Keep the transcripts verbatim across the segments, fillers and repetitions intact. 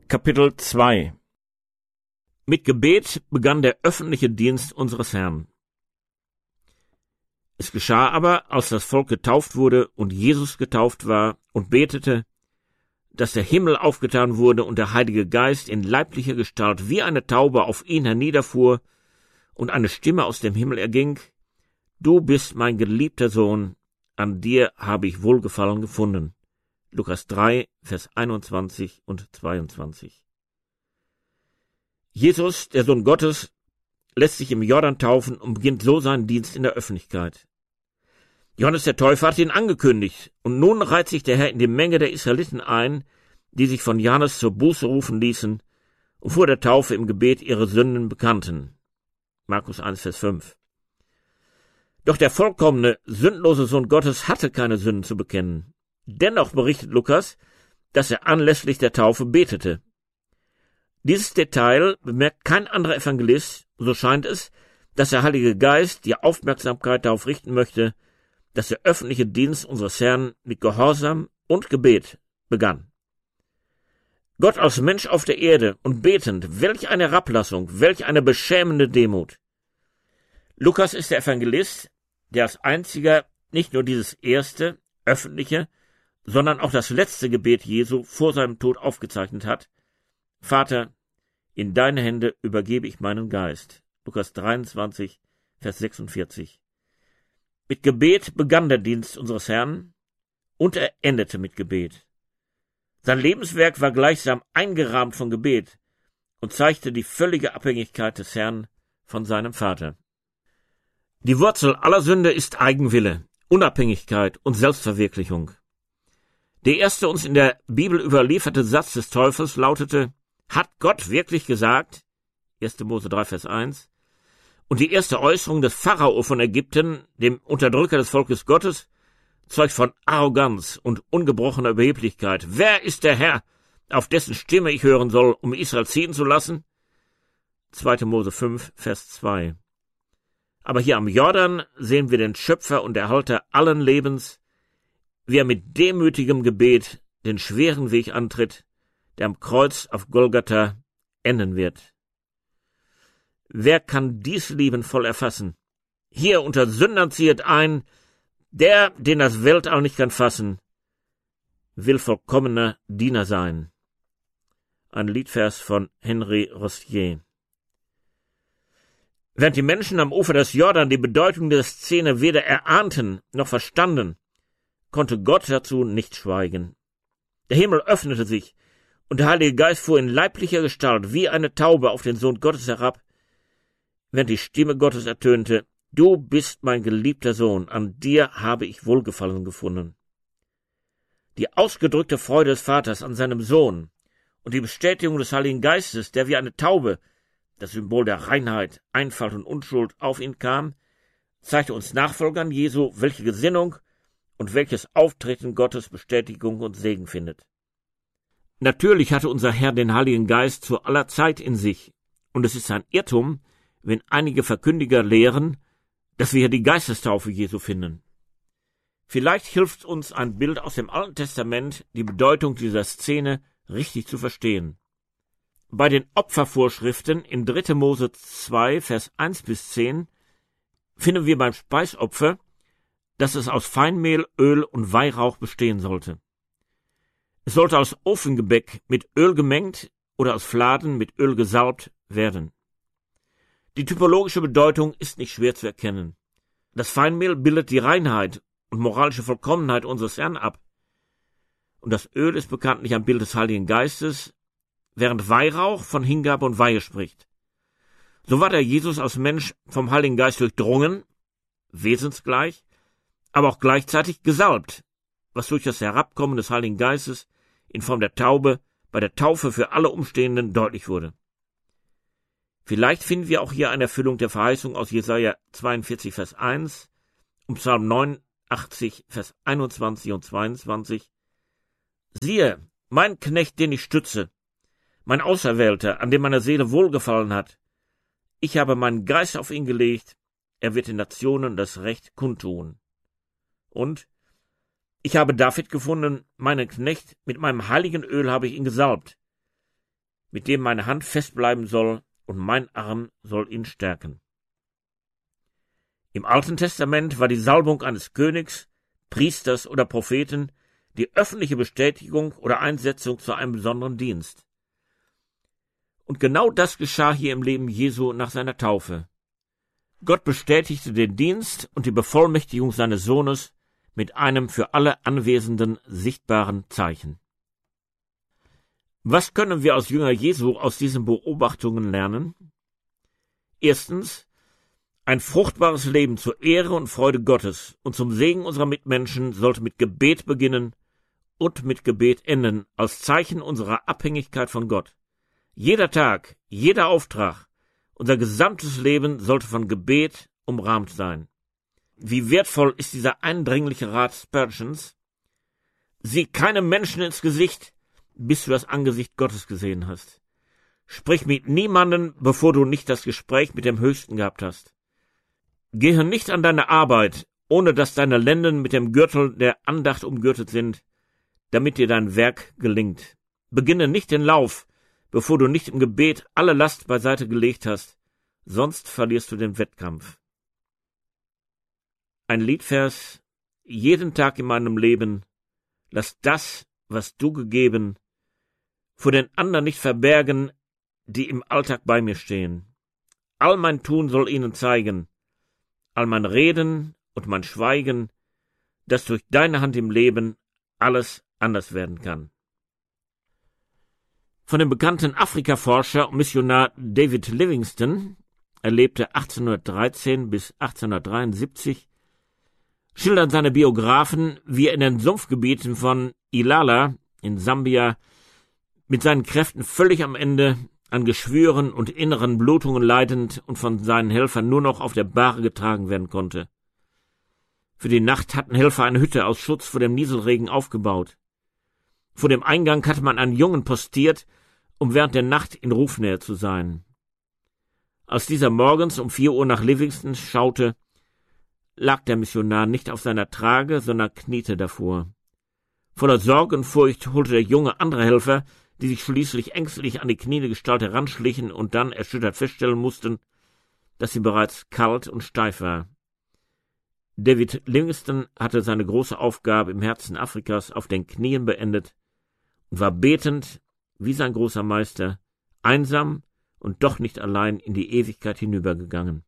Kapitel zwei. Mit Gebet begann der öffentliche Dienst unseres Herrn. Es geschah aber, als das Volk getauft wurde und Jesus getauft war und betete, dass der Himmel aufgetan wurde und der Heilige Geist in leiblicher Gestalt wie eine Taube auf ihn herniederfuhr und eine Stimme aus dem Himmel erging: Du bist mein geliebter Sohn, an dir habe ich Wohlgefallen gefunden. Lukas drei, Vers einundzwanzig und zweiundzwanzig. Jesus, der Sohn Gottes, lässt sich im Jordan taufen und beginnt so seinen Dienst in der Öffentlichkeit. Johannes der Täufer hat ihn angekündigt, und nun reiht sich der Herr in die Menge der Israeliten ein, die sich von Johannes zur Buße rufen ließen und vor der Taufe im Gebet ihre Sünden bekannten. Markus eins, Vers fünf. Doch der vollkommene, sündlose Sohn Gottes hatte keine Sünden zu bekennen. Dennoch berichtet Lukas, dass er anlässlich der Taufe betete. Dieses Detail bemerkt kein anderer Evangelist, so scheint es, dass der Heilige Geist die Aufmerksamkeit darauf richten möchte, dass der öffentliche Dienst unseres Herrn mit Gehorsam und Gebet begann. Gott als Mensch auf der Erde und betend, welch eine Herablassung, welch eine beschämende Demut. Lukas ist der Evangelist, der als einziger nicht nur dieses erste, öffentliche, sondern auch das letzte Gebet Jesu vor seinem Tod aufgezeichnet hat: Vater, in deine Hände übergebe ich meinen Geist. Lukas dreiundzwanzig, Vers sechsundvierzig. Mit Gebet begann der Dienst unseres Herrn und er endete mit Gebet. Sein Lebenswerk war gleichsam eingerahmt von Gebet und zeigte die völlige Abhängigkeit des Herrn von seinem Vater. Die Wurzel aller Sünde ist Eigenwille, Unabhängigkeit und Selbstverwirklichung. Der erste uns in der Bibel überlieferte Satz des Teufels lautete: Hat Gott wirklich gesagt? erster Mose drei, Vers eins. Und die erste Äußerung des Pharao von Ägypten, dem Unterdrücker des Volkes Gottes, zeugt von Arroganz und ungebrochener Überheblichkeit. Wer ist der Herr, auf dessen Stimme ich hören soll, um Israel ziehen zu lassen? zweiter Mose fünf, Vers zwei. Aber hier am Jordan sehen wir den Schöpfer und Erhalter allen Lebens, wie er mit demütigem Gebet den schweren Weg antritt, der am Kreuz auf Golgatha enden wird. Wer kann dies liebenvoll erfassen? Hier unter Sündern ziehet ein, der, den das Weltall nicht kann fassen, will vollkommener Diener sein. Ein Liedvers von Henry Rostier. Während die Menschen am Ufer des Jordan die Bedeutung der Szene weder erahnten noch verstanden, konnte Gott dazu nicht schweigen. Der Himmel öffnete sich, und der Heilige Geist fuhr in leiblicher Gestalt wie eine Taube auf den Sohn Gottes herab, während die Stimme Gottes ertönte: Du bist mein geliebter Sohn, an dir habe ich Wohlgefallen gefunden. Die ausgedrückte Freude des Vaters an seinem Sohn und die Bestätigung des Heiligen Geistes, der wie eine Taube, das Symbol der Reinheit, Einfalt und Unschuld, auf ihn kam, zeigte uns Nachfolgern Jesu, welche Gesinnung und welches Auftreten Gottes Bestätigung und Segen findet. Natürlich hatte unser Herr den Heiligen Geist zu aller Zeit in sich, und es ist ein Irrtum, wenn einige Verkündiger lehren, dass wir hier die Geistestaufe Jesu finden. Vielleicht hilft uns ein Bild aus dem Alten Testament, die Bedeutung dieser Szene richtig zu verstehen. Bei den Opfervorschriften in dritter Mose zwei, Vers eins bis zehn finden wir beim Speisopfer, dass es aus Feinmehl, Öl und Weihrauch bestehen sollte. Es sollte aus Ofengebäck mit Öl gemengt oder aus Fladen mit Öl gesalbt werden. Die typologische Bedeutung ist nicht schwer zu erkennen. Das Feinmehl bildet die Reinheit und moralische Vollkommenheit unseres Herrn ab. Und das Öl ist bekanntlich ein Bild des Heiligen Geistes, während Weihrauch von Hingabe und Weihe spricht. So war der Jesus als Mensch vom Heiligen Geist durchdrungen, wesensgleich, aber auch gleichzeitig gesalbt, was durch das Herabkommen des Heiligen Geistes in Form der Taube bei der Taufe für alle Umstehenden deutlich wurde. Vielleicht finden wir auch hier eine Erfüllung der Verheißung aus Jesaja zweiundvierzig, Vers eins und Psalm neunundachtzig, Vers einundzwanzig und zweiundzwanzig. Siehe, mein Knecht, den ich stütze, mein Auserwählter, an dem meine Seele wohlgefallen hat. Ich habe meinen Geist auf ihn gelegt, er wird den Nationen das Recht kundtun. Und ich habe David gefunden, meinen Knecht, mit meinem heiligen Öl habe ich ihn gesalbt. mit dem meine Hand festbleiben soll, und mein Arm soll ihn stärken. Im Alten Testament war die Salbung eines Königs, Priesters oder Propheten die öffentliche Bestätigung oder Einsetzung zu einem besonderen Dienst. Und genau das geschah hier im Leben Jesu nach seiner Taufe. Gott bestätigte den Dienst und die Bevollmächtigung seines Sohnes mit einem für alle Anwesenden sichtbaren Zeichen. Was können wir als Jünger Jesu aus diesen Beobachtungen lernen? Erstens, ein fruchtbares Leben zur Ehre und Freude Gottes und zum Segen unserer Mitmenschen sollte mit Gebet beginnen und mit Gebet enden, als Zeichen unserer Abhängigkeit von Gott. Jeder Tag, jeder Auftrag, unser gesamtes Leben sollte von Gebet umrahmt sein. Wie wertvoll ist dieser eindringliche Rat Spurgeons? Sieh keinem Menschen ins Gesicht, bis du das Angesicht Gottes gesehen hast. Sprich mit niemandem, bevor du nicht das Gespräch mit dem Höchsten gehabt hast. Gehe nicht an deine Arbeit, ohne dass deine Lenden mit dem Gürtel der Andacht umgürtet sind, damit dir dein Werk gelingt. Beginne nicht den Lauf, bevor du nicht im Gebet alle Last beiseite gelegt hast, sonst verlierst du den Wettkampf. Ein Liedvers: Jeden Tag in meinem Leben, lass das, was du gegeben, vor den anderen nicht verbergen, die im Alltag bei mir stehen. All mein Tun soll ihnen zeigen, all mein Reden und mein Schweigen, dass durch deine Hand im Leben alles anders werden kann. Von dem bekannten Afrikaforscher und Missionar David Livingstone, er lebte achtzehnhundertdreizehn bis achtzehnhundertdreiundsiebzig, schildern seine Biografen, wie er in den Sumpfgebieten von Ilala in Sambia mit seinen Kräften völlig am Ende, an Geschwüren und inneren Blutungen leidend und von seinen Helfern nur noch auf der Bahre getragen werden konnte. Für die Nacht hatten Helfer eine Hütte aus Schutz vor dem Nieselregen aufgebaut. Vor dem Eingang hatte man einen Jungen postiert, um während der Nacht in Rufnähe zu sein. Als dieser morgens um vier Uhr nach Livingstone schaute, lag der Missionar nicht auf seiner Trage, sondern kniete davor. Voller Sorge und Furcht holte der Junge andere Helfer, die sich schließlich ängstlich an die kniende Gestalt heranschlichen und dann erschüttert feststellen mussten, dass sie bereits kalt und steif war. David Livingstone hatte seine große Aufgabe im Herzen Afrikas auf den Knien beendet und war betend, wie sein großer Meister, einsam und doch nicht allein in die Ewigkeit hinübergegangen.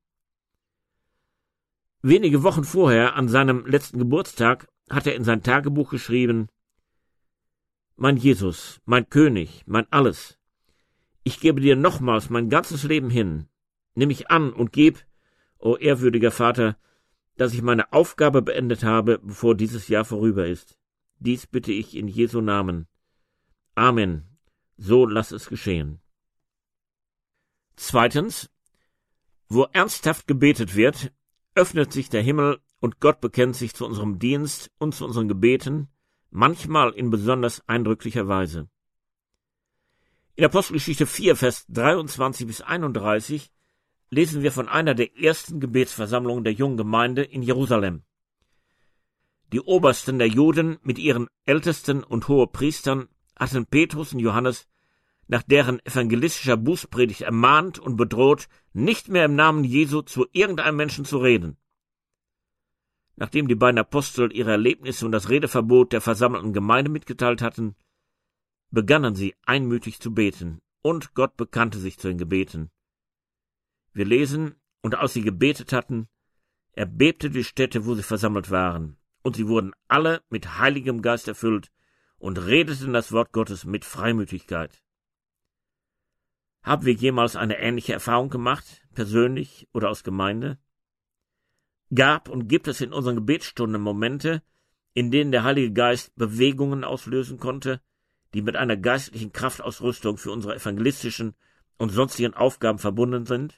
Wenige Wochen vorher, an seinem letzten Geburtstag, hat er in sein Tagebuch geschrieben: Mein Jesus, mein König, mein Alles, ich gebe dir nochmals mein ganzes Leben hin. Nimm mich an und gib, o ehrwürdiger Vater, dass ich meine Aufgabe beendet habe, bevor dieses Jahr vorüber ist. Dies bitte ich in Jesu Namen. Amen. So lass es geschehen. Zweitens, wo ernsthaft gebetet wird, öffnet sich der Himmel und Gott bekennt sich zu unserem Dienst und zu unseren Gebeten, manchmal in besonders eindrücklicher Weise. In Apostelgeschichte vier, Vers dreiundzwanzig bis einunddreißig lesen wir von einer der ersten Gebetsversammlungen der jungen Gemeinde in Jerusalem. Die Obersten der Juden mit ihren Ältesten und Hohepriestern hatten Petrus und Johannes nach deren evangelistischer Bußpredigt ermahnt und bedroht, nicht mehr im Namen Jesu zu irgendeinem Menschen zu reden. Nachdem die beiden Apostel ihre Erlebnisse und das Redeverbot der versammelten Gemeinde mitgeteilt hatten, begannen sie einmütig zu beten, und Gott bekannte sich zu den Gebeten. Wir lesen: Und als sie gebetet hatten, erbebte die Stätte, wo sie versammelt waren, und sie wurden alle mit Heiligem Geist erfüllt und redeten das Wort Gottes mit Freimütigkeit. Haben wir jemals eine ähnliche Erfahrung gemacht, persönlich oder aus Gemeinde? Gab und gibt es in unseren Gebetsstunden Momente, in denen der Heilige Geist Bewegungen auslösen konnte, die mit einer geistlichen Kraftausrüstung für unsere evangelistischen und sonstigen Aufgaben verbunden sind?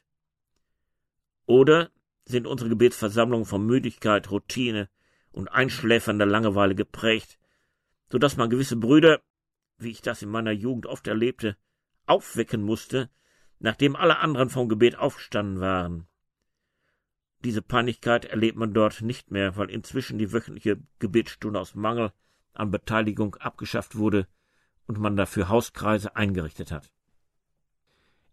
Oder sind unsere Gebetsversammlungen von Müdigkeit, Routine und einschläfernder Langeweile geprägt, so dass man gewisse Brüder, wie ich das in meiner Jugend oft erlebte, aufwecken musste, nachdem alle anderen vom Gebet aufgestanden waren? Diese Peinlichkeit erlebt man dort nicht mehr, weil inzwischen die wöchentliche Gebetsstunde aus Mangel an Beteiligung abgeschafft wurde und man dafür Hauskreise eingerichtet hat.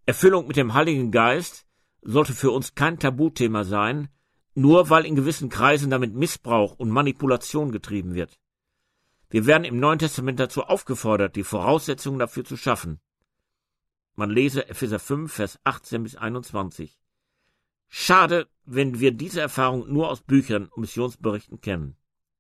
Erfüllung mit dem Heiligen Geist sollte für uns kein Tabuthema sein, nur weil in gewissen Kreisen damit Missbrauch und Manipulation getrieben wird. Wir werden im Neuen Testament dazu aufgefordert, die Voraussetzungen dafür zu schaffen. Man lese Epheser fünf, Vers achtzehn bis einundzwanzig. Schade, wenn wir diese Erfahrung nur aus Büchern und Missionsberichten kennen.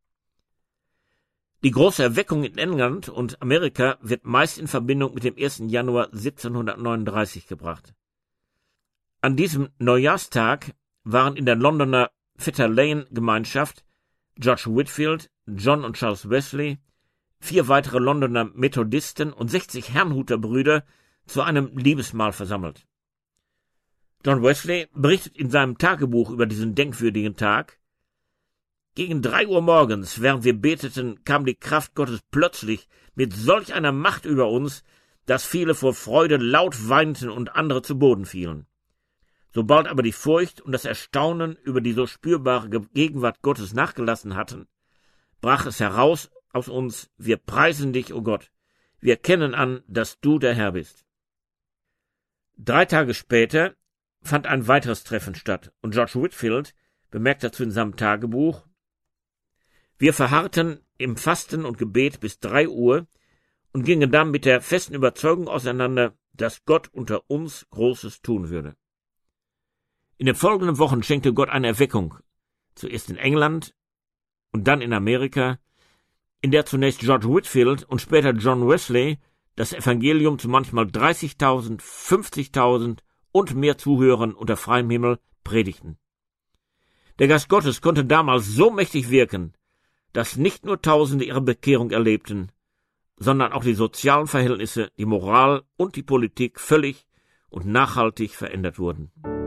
Die große Erweckung in England und Amerika wird meist in Verbindung mit dem ersten Januar siebzehnhundertneununddreißig gebracht. An diesem Neujahrstag waren in der Londoner Fetter Lane Gemeinschaft George Whitefield, John und Charles Wesley, vier weitere Londoner Methodisten und sechzig Herrnhuter Brüder zu einem Liebesmahl versammelt. John Wesley berichtet in seinem Tagebuch über diesen denkwürdigen Tag: Gegen drei Uhr morgens, während wir beteten, kam die Kraft Gottes plötzlich mit solch einer Macht über uns, dass viele vor Freude laut weinten und andere zu Boden fielen. Sobald aber die Furcht und das Erstaunen über die so spürbare Gegenwart Gottes nachgelassen hatten, brach es heraus aus uns: Wir preisen dich, o Gott, wir erkennen an, dass du der Herr bist. Drei Tage später fand ein weiteres Treffen statt, und George Whitefield bemerkt dazu in seinem Tagebuch: Wir verharrten im Fasten und Gebet bis drei Uhr und gingen dann mit der festen Überzeugung auseinander, dass Gott unter uns Großes tun würde. In den folgenden Wochen schenkte Gott eine Erweckung, zuerst in England und dann in Amerika, in der zunächst George Whitefield und später John Wesley das Evangelium zu manchmal dreißigtausend, fünfzigtausend und mehr Zuhörern unter freiem Himmel predigten. Der Geist Gottes konnte damals so mächtig wirken, dass nicht nur Tausende ihre Bekehrung erlebten, sondern auch die sozialen Verhältnisse, die Moral und die Politik völlig und nachhaltig verändert wurden.